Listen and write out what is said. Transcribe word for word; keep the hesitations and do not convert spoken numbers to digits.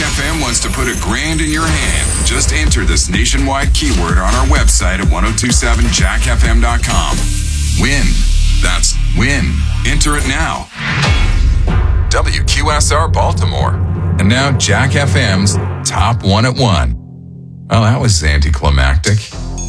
F M wants to put a grand in your hand. Just enter this nationwide keyword on our website at ten twenty-seven jack f m dot com. Win. That's win. Enter it now. W Q S R Baltimore. And now Jack F M's Top One at One. Well, that was anticlimactic.